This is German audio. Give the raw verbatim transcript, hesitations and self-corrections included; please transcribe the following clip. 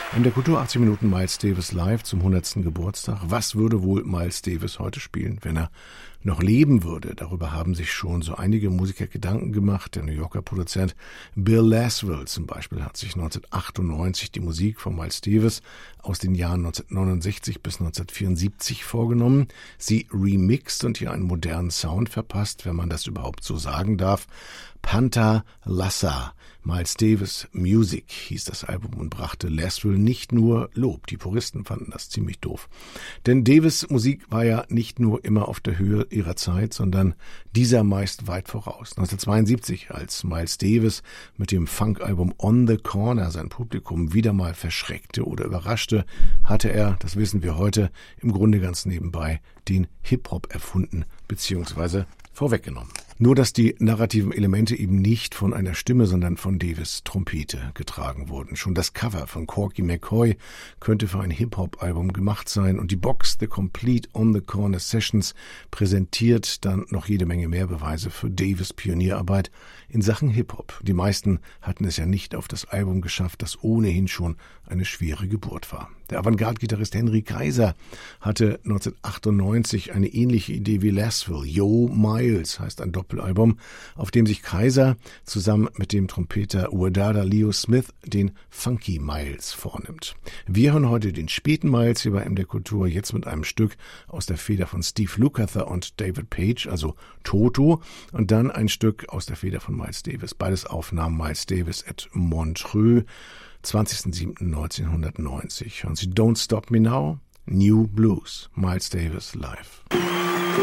In der Kultur achtzig Minuten Miles Davis live zum hundertsten Geburtstag. Was würde wohl Miles Davis heute spielen, wenn er noch leben würde? Darüber haben sich schon so einige Musiker Gedanken gemacht. Der New Yorker Produzent Bill Laswell zum Beispiel hat sich neunzehnhundertachtundneunzig die Musik von Miles Davis aus den Jahren neunzehnhundertneunundsechzig bis neunzehnhundertvierundsiebzig vorgenommen, sie remixt und ihr einen modernen Sound verpasst, wenn man das überhaupt so sagen darf. Panther Lassa, Miles Davis Music hieß das Album und brachte Laswell nicht nur Lob. Die Puristen fanden das ziemlich doof. Denn Davis Musik war ja nicht nur immer auf der Höhe ihrer Zeit, sondern dieser meist weit voraus. neunzehnhundertzweiundsiebzig, als Miles Davis mit dem Funk-Album On the Corner sein Publikum wieder mal verschreckte oder überraschte, hatte er, das wissen wir heute, im Grunde ganz nebenbei den Hip-Hop erfunden bzw. vorweggenommen. Nur, dass die narrativen Elemente eben nicht von einer Stimme, sondern von Davis' Trompete getragen wurden. Schon das Cover von Corky McCoy könnte für ein Hip-Hop-Album gemacht sein und die Box The Complete On the Corner Sessions präsentiert dann noch jede Menge mehr Beweise für Davis' Pionierarbeit in Sachen Hip-Hop. Die meisten hatten es ja nicht auf das Album geschafft, das ohnehin schon eine schwere Geburt war. Der Avantgarde-Gitarrist Henry Kaiser hatte neunzehnhundertachtundneunzig eine ähnliche Idee wie Laswell. Yo Miles heißt ein Doppelalbum, auf dem sich Kaiser zusammen mit dem Trompeter Wadada Leo Smith den Funky Miles vornimmt. Wir hören heute den späten Miles hier bei M D Kultur, jetzt mit einem Stück aus der Feder von Steve Lukather und David Page, also Toto, und dann ein Stück aus der Feder von Miles Davis. Beides Aufnahmen Miles Davis at Montreux, zwanzigster siebter neunzehnhundertneunzig. Hören Sie Don't Stop Me Now, New Blues, Miles Davis live.